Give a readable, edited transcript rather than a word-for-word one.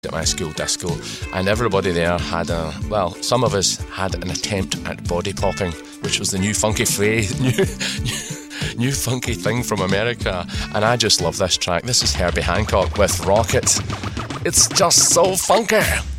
at my school disco, and everybody there had some of us had an attempt at body popping, which was the new funky phrase, new funky thing from America. And I just love this track. This is Herbie Hancock with Rocket. It's just so funky.